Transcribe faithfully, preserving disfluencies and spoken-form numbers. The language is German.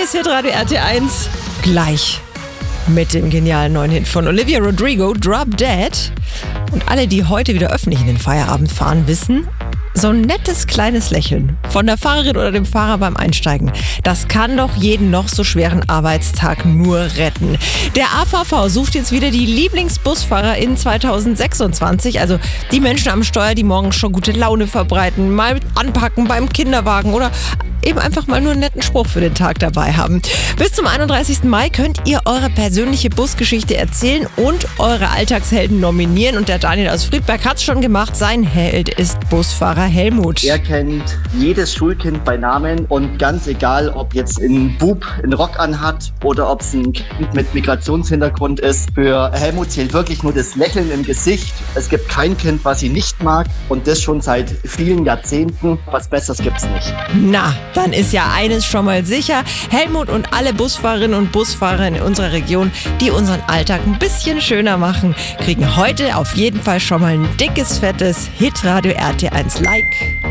ist Hitradio R T eins. Gleich mit dem genialen neuen Hit von Olivia Rodrigo, Drop Dead. Und alle, die heute wieder öffentlich in den Feierabend fahren, wissen, so ein nettes kleines Lächeln von der Fahrerin oder dem Fahrer beim Einsteigen, das kann doch jeden noch so schweren Arbeitstag nur retten. Der A V V sucht jetzt wieder die Lieblingsbusfahrer in zweitausendsechsundzwanzig, also die Menschen am Steuer, die morgens schon gute Laune verbreiten, mal anpacken beim Kinderwagen oder eben einfach mal nur einen netten Spruch für den Tag dabei haben. Bis zum einunddreißigsten Mai könnt ihr eure persönliche Busgeschichte erzählen und eure Alltagshelden nominieren. Und der Daniel aus Friedberg hat es schon gemacht. Sein Held ist Busfahrer Helmut. Er kennt jedes Schulkind bei Namen und ganz egal, ob jetzt ein Bub einen Rock anhat oder ob es ein Kind mit Migrationshintergrund ist, für Helmut zählt wirklich nur das Lächeln im Gesicht. Es gibt kein Kind, was ihn nicht mag und das schon seit vielen Jahrzehnten. Was Besseres gibt's nicht. Na, dann ist ja eines schon mal sicher. Helmut und alle Busfahrerinnen und Busfahrer in unserer Region, die unseren Alltag ein bisschen schöner machen, kriegen heute auf jeden Fall schon mal ein dickes, fettes Hitradio R T eins Like.